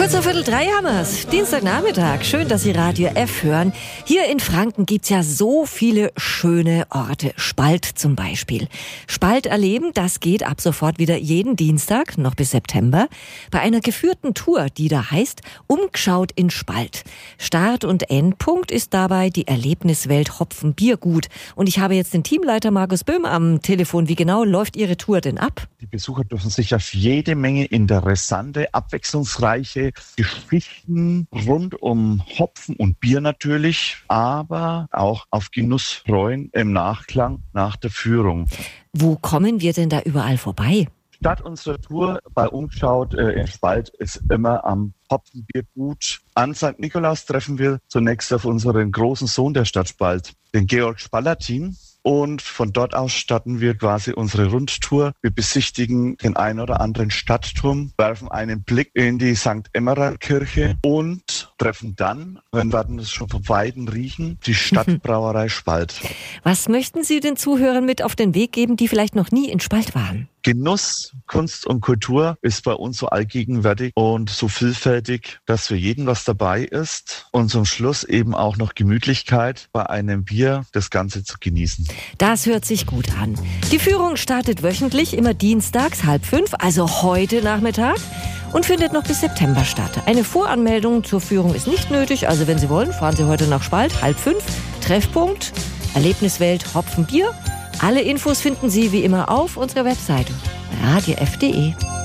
Kurz nach 2:15 haben wir's. Dienstagnachmittag. Schön, dass Sie Radio F hören. Hier in Franken gibt's ja so viele schöne Orte. Spalt zum Beispiel. Spalt erleben, das geht ab sofort wieder jeden Dienstag, noch bis September, bei einer geführten Tour, die da heißt Umgeschaut in Spalt. Start- und Endpunkt ist dabei die Erlebniswelt Hopfen-Biergut. Und ich habe jetzt den Teamleiter Markus Böhm am Telefon. Wie genau läuft Ihre Tour denn ab? Die Besucher dürfen sich auf jede Menge interessante, abwechslungsreiche Geschichten rund um Hopfen und Bier natürlich, aber auch auf Genuss freuen im Nachklang nach der Führung. Wo kommen wir denn da überall vorbei? Statt unserer Tour bei Umgeschaut in Spalt ist immer am Hopfenbiergut. An St. Nikolaus treffen wir zunächst auf unseren großen Sohn der Stadt Spalt, den Georg Spalatin. Und von dort aus starten wir quasi unsere Rundtour. Wir besichtigen den ein oder anderen Stadtturm, werfen einen Blick in die St. Emmerer-Kirche und treffen dann, wenn wir das schon von Weitem riechen, die Stadtbrauerei Spalt. Was möchten Sie den Zuhörern mit auf den Weg geben, die vielleicht noch nie in Spalt waren? Genuss, Kunst und Kultur ist bei uns so allgegenwärtig und so vielfältig, dass für jeden was dabei ist. Und zum Schluss eben auch noch Gemütlichkeit, bei einem Bier das Ganze zu genießen. Das hört sich gut an. Die Führung startet wöchentlich, immer dienstags 4:30, also heute Nachmittag, und findet noch bis September statt. Eine Voranmeldung zur Führung ist nicht nötig, also wenn Sie wollen, fahren Sie heute nach Spalt, 4:30, Treffpunkt, Erlebniswelt Hopfen Bier. Alle Infos finden Sie wie immer auf unserer Webseite radiof.de.